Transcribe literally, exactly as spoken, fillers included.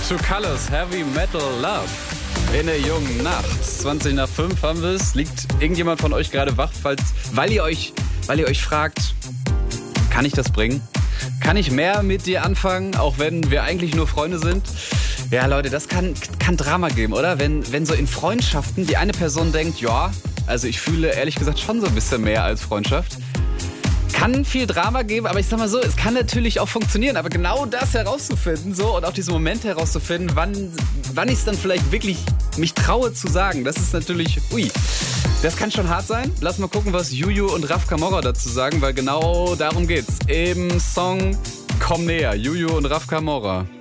Two Colors, Heavy Metal Love. In der jungen Nacht. zwanzig nach fünf haben wir es. Liegt irgendjemand von euch gerade wach, falls, weil ihr euch, weil ihr euch fragt, kann ich das bringen? Kann ich mehr mit dir anfangen, auch wenn wir eigentlich nur Freunde sind? Ja, Leute, das kann, kann Drama geben, oder? Wenn, wenn so in Freundschaften die eine Person denkt, ja, also ich fühle ehrlich gesagt schon so ein bisschen mehr als Freundschaft. Kann viel Drama geben, aber ich sag mal so, es kann natürlich auch funktionieren. Aber genau das herauszufinden, so, und auch diese Momente herauszufinden, wann, wann ich es dann vielleicht wirklich mich traue zu sagen, das ist natürlich, ui, das kann schon hart sein. Lass mal gucken, was Juju und Raf Camorra dazu sagen, weil genau darum geht's. Im Song Komm näher, Juju und Raf Camorra.